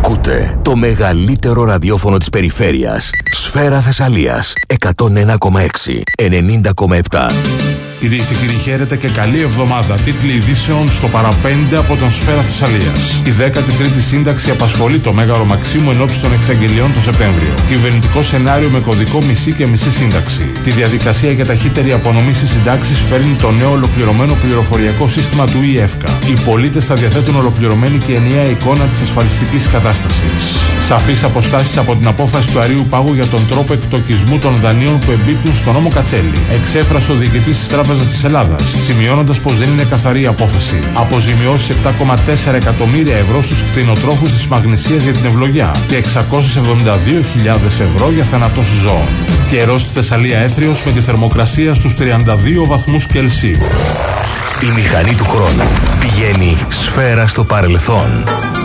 Ακούτε το μεγαλύτερο ραδιόφωνο της περιφέρειας. Σφαίρα Θεσσαλίας 101,6, 90,7. Κυρίες και κύριοι, χαίρετε και καλή εβδομάδα. Τίτλοι ειδήσεων στο παραπέντε από τον Σφαίρα Θεσσαλίας. Η 13η σύνταξη απασχολεί το Μέγαρο Μαξίμου εν ώψη των εξαγγελιών το Σεπτέμβριο. Κυβερνητικό σενάριο με κωδικό μισή και μισή σύνταξη. Τη διαδικασία για ταχύτερη απονομή στις συντάξεις φέρνει το νέο ολοκληρωμένο πληροφοριακό σύστημα του ΙΕΦΚΑ. Οι πολίτες θα διαθέτουν ολοκληρωμένη και ενιαία εικόνα της ασφαλιστικής κατάστασης. Σαφείς αποστάσεις από την απόφαση του Αρείου Πάγου για τον τρόπο εκτοκισμού των δανείων που εμπίπτουν στον νόμο Κατσέλη. Εξέφρασε ο διοικητής της Τράπεζας της Ελλάδας, σημειώνοντας πως δεν είναι καθαρή η απόφαση. Αποζημιώσεις 7,4 εκατομμύρια ευρώ στους κτηνοτρόφους της Μαγνησίας για την ευλογιά και 672.000 ευρώ για θανατώσεις ζώων. Καιρός στη Θεσσαλία έθριος με τη θερμοκρασία στους 32 βαθμούς Κελσίου. Η μηχανή του χρόνου πηγαίνει σφαίρα στο παρελθόν.